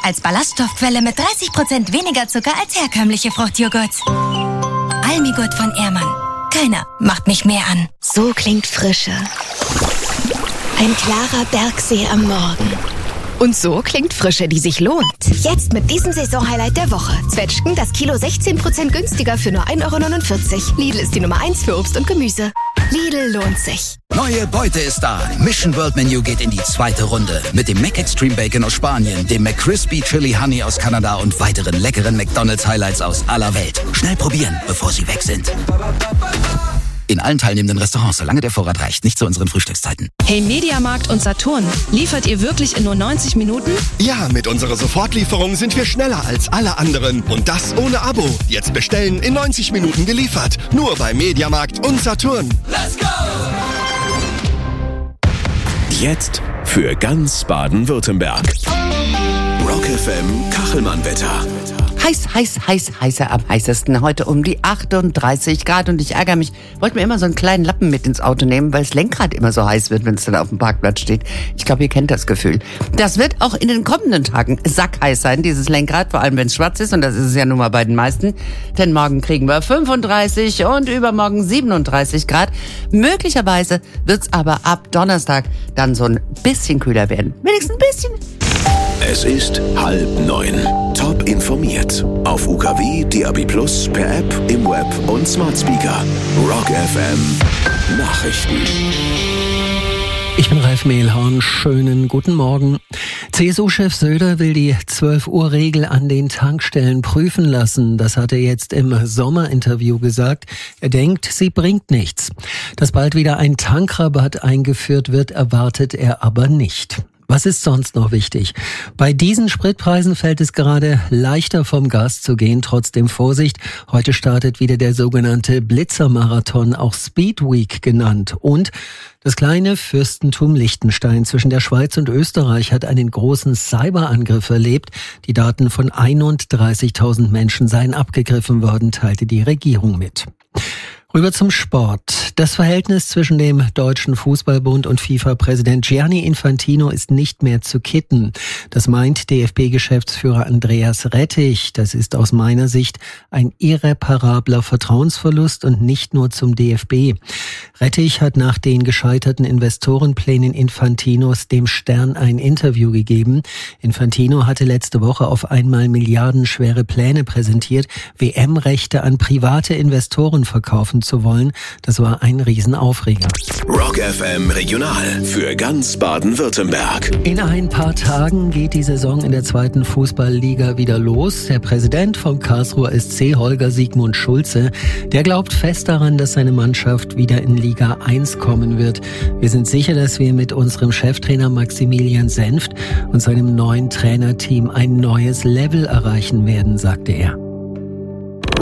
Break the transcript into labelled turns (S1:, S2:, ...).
S1: Als Ballaststoffquelle mit 30% weniger Zucker als herkömmliche Fruchtjoghurts. Almigurt von Ehrmann. Keiner macht mich mehr an.
S2: So klingt Frische. Ein klarer Bergsee am Morgen. Und so klingt Frische, die sich lohnt. Jetzt mit diesem Saisonhighlight der Woche. Zwetschgen, das Kilo 16% günstiger für nur 1,49 €. Lidl ist die Nummer 1 für Obst und Gemüse. Lidl lohnt sich.
S3: Neue Beute ist da. Mission World Menu geht in die zweite Runde. Mit dem Mac Extreme Bacon aus Spanien, dem McCrispy Chili Honey aus Kanada und weiteren leckeren McDonald's Highlights aus aller Welt. Schnell probieren, bevor sie weg sind. In allen teilnehmenden Restaurants, solange der Vorrat reicht, nicht zu unseren Frühstückszeiten.
S4: Hey Mediamarkt und Saturn, liefert ihr wirklich in nur 90 Minuten?
S5: Ja, mit unserer Sofortlieferung sind wir schneller als alle anderen. Und das ohne Abo. Jetzt bestellen, in 90 Minuten geliefert. Nur bei Mediamarkt und Saturn.
S6: Let's go!
S7: Jetzt für ganz Baden-Württemberg. Rock FM Kachelmann-Wetter.
S8: Heißer am heißesten. Heute um die 38 Grad und ich ärgere mich. Wollte mir immer so einen kleinen Lappen mit ins Auto nehmen, weil das Lenkrad immer so heiß wird, wenn es dann auf dem Parkplatz steht. Ich glaube, ihr kennt das Gefühl. Das wird auch in den kommenden Tagen sackheiß sein, dieses Lenkrad, vor allem wenn es schwarz ist und das ist es ja nun mal bei den meisten. Denn morgen kriegen wir 35 und übermorgen 37 Grad. Möglicherweise wird es aber ab Donnerstag dann so ein bisschen kühler werden. Wenigstens ein bisschen.
S7: Es ist 8:30. Top informiert. Auf UKW, DAB+, per App, im Web und Smart Speaker. Rock FM Nachrichten.
S9: Ich bin Ralf Mehlhorn. Schönen guten Morgen. CSU-Chef Söder will die 12-Uhr-Regel an den Tankstellen prüfen lassen. Das hat er jetzt im Sommerinterview gesagt. Er denkt, sie bringt nichts. Dass bald wieder ein Tankrabatt eingeführt wird, erwartet er aber nicht. Was ist sonst noch wichtig? Bei diesen Spritpreisen fällt es gerade leichter vom Gas zu gehen, trotzdem Vorsicht. Heute startet wieder der sogenannte Blitzermarathon, auch Speed Week genannt. Und das kleine Fürstentum Liechtenstein zwischen der Schweiz und Österreich hat einen großen Cyberangriff erlebt. Die Daten von 31.000 Menschen seien abgegriffen worden, teilte die Regierung mit. Rüber zum Sport. Das Verhältnis zwischen dem Deutschen Fußballbund und FIFA-Präsident Gianni Infantino ist nicht mehr zu kitten. Das meint DFB-Geschäftsführer Andreas Rettich. Das ist aus meiner Sicht ein irreparabler Vertrauensverlust und nicht nur zum DFB. Rettich hat nach den gescheiterten Investorenplänen Infantinos dem Stern ein Interview gegeben. Infantino hatte letzte Woche auf einmal milliardenschwere Pläne präsentiert, WM-Rechte an private Investoren verkaufen zu wollen. Das war ein Riesenaufreger.
S7: Rock FM Regional für ganz Baden-Württemberg.
S9: In ein paar Tagen geht die Saison in der 2. Fußballliga wieder los. Der Präsident vom Karlsruher SC, Holger Sigmund Schulze, der glaubt fest daran, dass seine Mannschaft wieder in Liga 1 kommen wird. Wir sind sicher, dass wir mit unserem Cheftrainer Maximilian Senft und seinem neuen Trainerteam ein neues Level erreichen werden, sagte er.